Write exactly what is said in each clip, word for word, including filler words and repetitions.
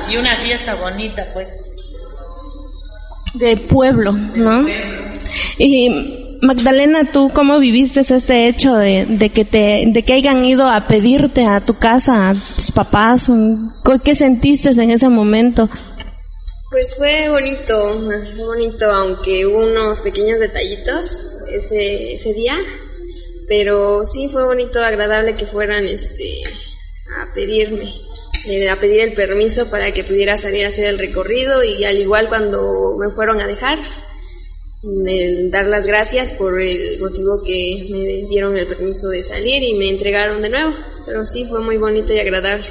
y una fiesta bonita, pues. De pueblo, ¿no? De pueblo. Y Magdalena, ¿tú cómo viviste este hecho de, de que te, de que hayan ido a pedirte a tu casa, a tus papás? ¿Qué sentiste en ese momento? Pues fue bonito, fue bonito, aunque hubo unos pequeños detallitos ese, ese día, pero sí fue bonito, agradable que fueran, este, a pedirme. a pedir el permiso para que pudiera salir a hacer el recorrido, y al igual cuando me fueron a dejar, el dar las gracias por el motivo que me dieron el permiso de salir y me entregaron de nuevo, pero sí fue muy bonito y agradable.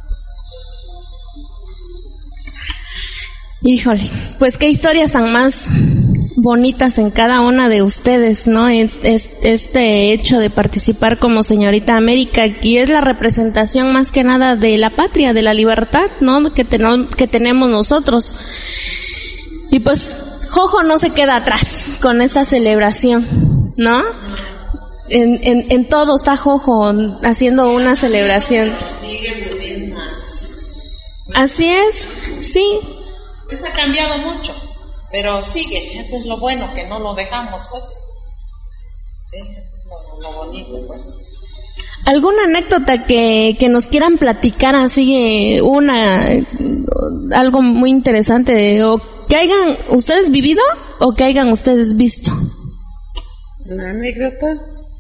Híjole, pues qué historias tan más bonitas en cada una de ustedes, ¿no? Es, es, este hecho de participar como Señorita América, y es la representación más que nada de la patria, de la libertad, ¿no? Que, ten, que tenemos nosotros. Y pues Jojo no se queda atrás con esta celebración, ¿no? En, en, en todo está Jojo haciendo una celebración. Así es, sí. Pues ha cambiado mucho, pero sigue, eso es lo bueno, que no lo dejamos, pues. Sí, eso es lo, lo bonito, pues. ¿Alguna anécdota que, que nos quieran platicar, así, una, algo muy interesante, o que hayan ustedes vivido, o que hayan ustedes visto? ¿Una anécdota?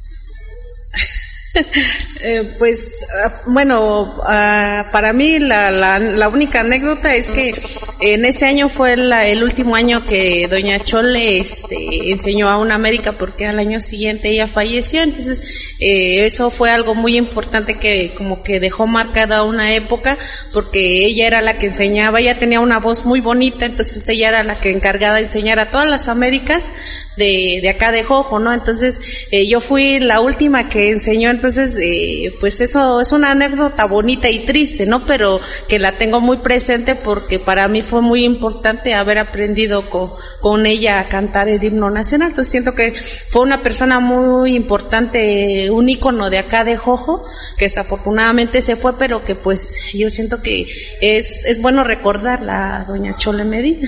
eh, pues, uh, bueno, uh, para mí la, la, la única anécdota es que en ese año fue la, el último año que doña Chole este, enseñó a una América, porque al año siguiente ella falleció. Entonces eh, eso fue algo muy importante que como que dejó marcada una época, porque ella era la que enseñaba, ella tenía una voz muy bonita, entonces ella era la que encargada de enseñar a todas las Américas de, de acá de Jojo, ¿no? Entonces eh, yo fui la última que enseñó. Entonces eh, pues eso es una anécdota bonita y triste, ¿no? Pero que la tengo muy presente, porque para mí fue muy importante haber aprendido con, con ella a cantar el himno nacional. Entonces siento que fue una persona muy importante, un ícono de acá de Jojo, que desafortunadamente se fue, pero que pues yo siento que es, es bueno recordarla, a doña Chole Medina.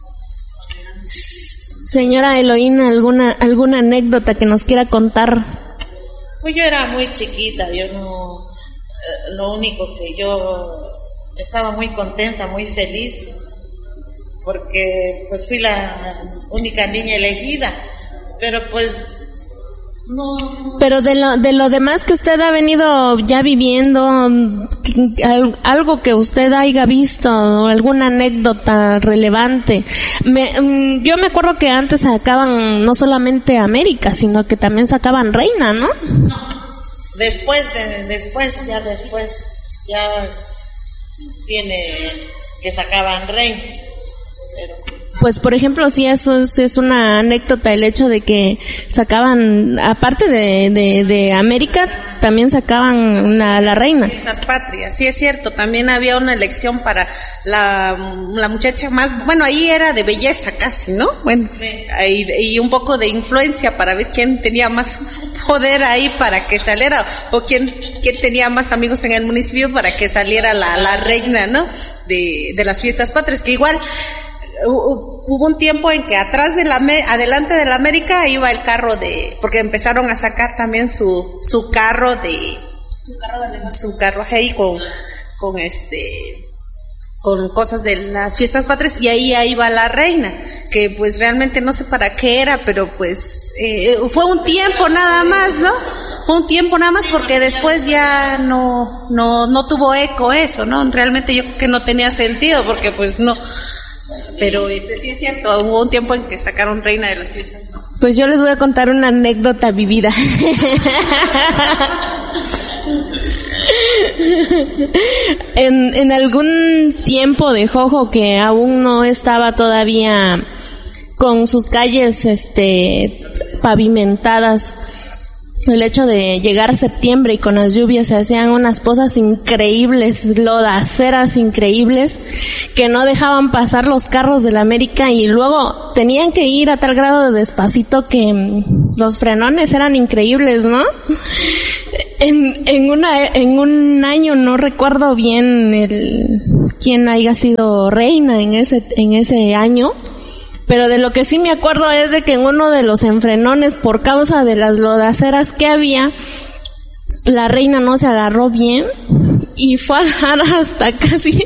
Señora Eloína, ¿alguna, alguna anécdota que nos quiera contar? Pues yo era muy chiquita, yo no, eh, lo único que yo estaba muy contenta, muy feliz, porque pues fui la única niña elegida, pero pues no. Pero de lo, de lo demás que usted ha venido ya viviendo, algo que usted haya visto, alguna anécdota relevante. Me, yo me acuerdo que antes sacaban no solamente América, sino que también sacaban Reina, ¿no? No. Después de, después, ya después, ya tiene que sacaban Reina. Pero pues, pues por ejemplo, sí, eso es, es una anécdota, el hecho de que sacaban, aparte de, de, de América, también sacaban una, la Reina. Las patrias, sí es cierto, también había una elección para la, la muchacha más, bueno, ahí era de belleza casi, ¿no? Bueno, sí. y, y un poco de influencia para ver quién tenía más poder ahí para que saliera, o quién, quién tenía más amigos en el municipio para que saliera la, la reina, ¿no? De, de las fiestas patrias, que igual hubo un tiempo en que atrás de la, adelante de la América iba el carro de, porque empezaron a sacar también su, su carro de, su carro de, su carro ahí con, con este, con cosas de las fiestas patrias, y ahí, ahí va la reina, que pues realmente no sé para qué era, pero pues, eh, fue un tiempo nada más, ¿no? Fue un tiempo nada más, porque después ya no, no, no tuvo eco eso, ¿no? Realmente yo creo que no tenía sentido, porque pues no. Pero este sí es cierto, hubo un tiempo en que sacaron Reina de las fiestas, ¿no? Pues yo les voy a contar una anécdota vivida. en, en algún tiempo de Jojo que aún no estaba todavía con sus calles este pavimentadas, el hecho de llegar septiembre y con las lluvias se hacían unas pozas increíbles, lodaceras increíbles, que no dejaban pasar los carros de la América, y luego tenían que ir a tal grado de despacito que los frenones eran increíbles, ¿no? En, en una, en un año, no recuerdo bien el, quién haya sido reina en ese, en ese año. Pero de lo que sí me acuerdo es de que en uno de los enfrenones, por causa de las lodaceras que había, la reina no se agarró bien y fue a dar hasta casi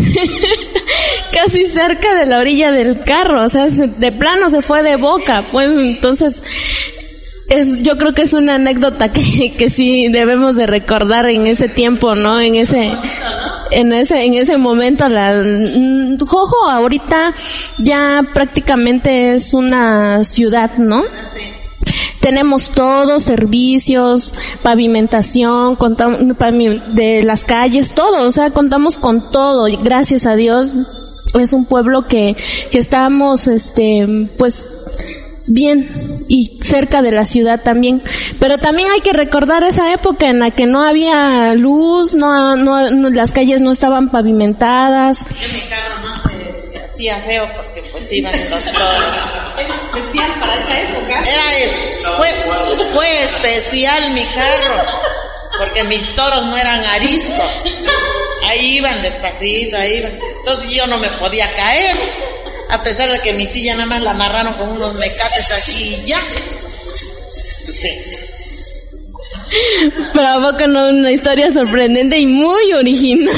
casi cerca de la orilla del carro, o sea, de plano se fue de boca, pues entonces es, yo creo que es una anécdota que, que sí debemos de recordar en ese tiempo, ¿no? En ese en ese en ese momento la Jojo ahorita ya prácticamente es una ciudad, ¿no? Tenemos todos, servicios, pavimentación, contamos de las calles, todo, o sea, contamos con todo, y gracias a Dios es un pueblo que, que estamos, este, pues, bien y cerca de la ciudad también. Pero también hay que recordar esa época en la que no había luz, no, no, no las calles no estaban pavimentadas. En mi carro no se hacía feo porque pues iban los toros. ¿Era especial para esa época? Era es, fue, fue especial mi carro porque mis toros no eran ariscos. Ahí iban despacito, ahí iban. Entonces yo no me podía caer. A pesar de que mi silla nada más la amarraron con unos mecates aquí y ya. Sí. Pero a poco no, una historia sorprendente y muy original.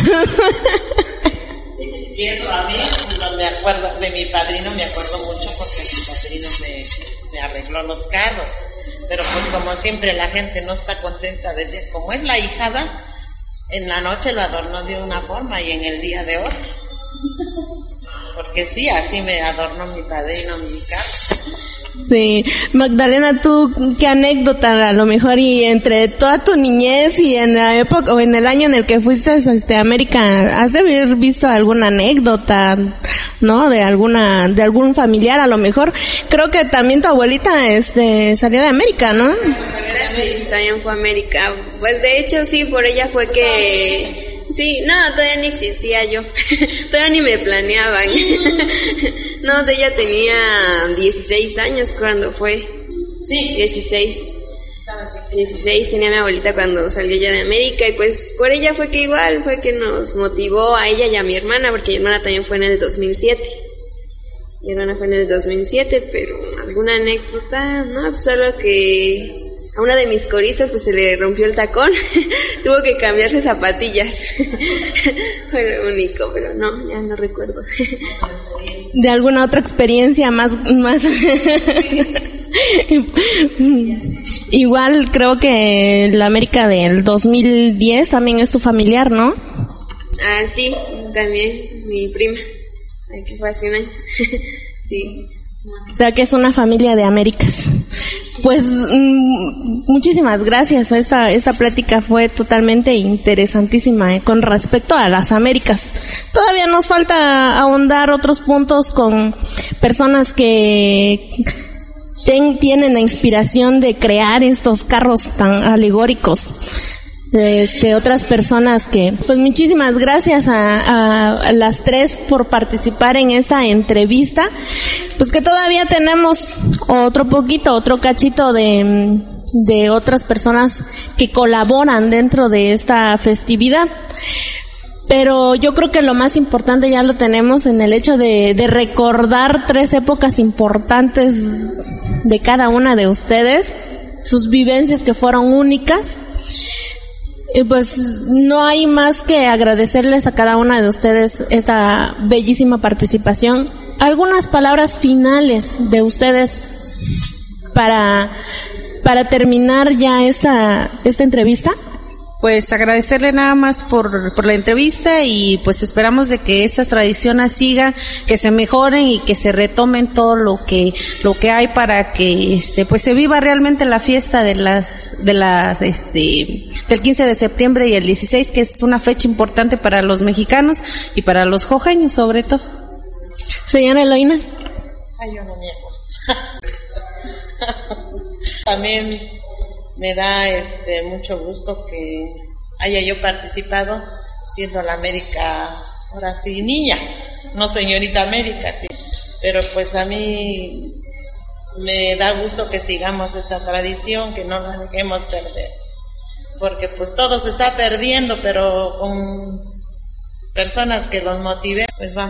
Y eso a mí, no me acuerdo de mi padrino, me acuerdo mucho porque mi padrino me, me arregló los carros. Pero pues como siempre la gente no está contenta, decía, como es la hijada, en la noche lo adornó de una forma y en el día de otra. Porque sí, así me adornó mi padrino, mi carro. Sí, Magdalena, tú, ¿qué anécdota a lo mejor y entre toda tu niñez y en la época o en el año en el que fuiste este, a América, has de haber visto alguna anécdota, ¿no? De alguna, de algún familiar a lo mejor. Creo que también tu abuelita, este, salió de América, ¿no? Sí, también fue a América. Pues de hecho sí, por ella fue que... Sí, no, todavía ni existía yo, todavía ni me planeaban. No, ella tenía dieciséis años cuando fue. Sí. dieciséis. dieciséis tenía mi abuelita cuando salió ya de América y pues por ella fue que igual, fue que nos motivó a ella y a mi hermana, porque mi hermana también fue en el dos mil siete. Mi hermana fue en el dos mil siete, pero alguna anécdota, no, pues solo que... A una de mis coristas pues se le rompió el tacón, tuvo que cambiarse zapatillas. Fue lo único, pero no, ya no recuerdo. ¿De alguna otra experiencia más, más? Igual creo que la América del dos mil diez también es tu familiar, ¿no? Ah, sí, también, mi prima, que fue hace un año. Sí. O sea que es una familia de Américas. Pues mmm, muchísimas gracias. Esta esta plática fue totalmente interesantísima eh, con respecto a las Américas. Todavía nos falta ahondar otros puntos con personas que ten, tienen la inspiración de crear estos carros tan alegóricos. Este, otras personas que, pues muchísimas gracias a, a, a las tres por participar en esta entrevista, pues que todavía tenemos otro poquito, otro cachito de, de otras personas que colaboran dentro de esta festividad. Pero yo creo que lo más importante ya lo tenemos en el hecho de, de recordar tres épocas importantes de cada una de ustedes, sus vivencias que fueron únicas. Y pues no hay más que agradecerles a cada una de ustedes esta bellísima participación. Algunas palabras finales de ustedes para para terminar ya esta esta entrevista. Pues agradecerle nada más por, por la entrevista y pues esperamos de que estas tradiciones sigan, que se mejoren y que se retomen todo lo que, lo que hay para que este, pues se viva realmente la fiesta de las, de las, este, del quince de septiembre y el dieciséis, que es una fecha importante para los mexicanos y para los jojeños sobre todo. Señora Eloína. Ay, yo no me acuerdo. También me da este mucho gusto que haya yo participado siendo la América, ahora sí, niña, no señorita América, sí. Pero pues a mí me da gusto que sigamos esta tradición, que no la dejemos perder. Porque pues todo se está perdiendo, pero con, personas que los motiven, pues vamos.